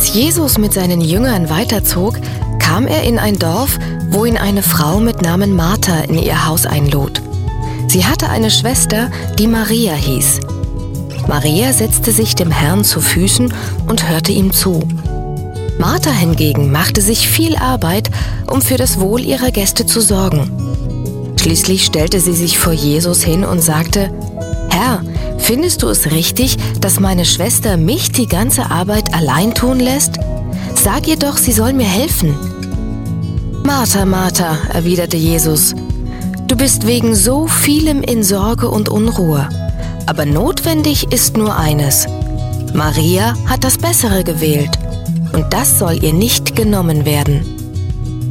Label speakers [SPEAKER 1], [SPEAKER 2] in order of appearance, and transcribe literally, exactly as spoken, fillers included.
[SPEAKER 1] Als Jesus mit seinen Jüngern weiterzog, kam er in ein Dorf, wo ihn eine Frau mit Namen Martha in ihr Haus einlud. Sie hatte eine Schwester, die Maria hieß. Maria setzte sich dem Herrn zu Füßen und hörte ihm zu. Martha hingegen machte sich viel Arbeit, um für das Wohl ihrer Gäste zu sorgen. Schließlich stellte sie sich vor Jesus hin und sagte: »Herr, findest du es richtig, dass meine Schwester mich die ganze Arbeit allein tun lässt? Sag ihr doch, sie soll mir helfen.« »Martha, Martha«, erwiderte Jesus, »du bist wegen so vielem in Sorge und Unruhe. Aber notwendig ist nur eines. Maria hat das Bessere gewählt, und das soll ihr nicht genommen werden.«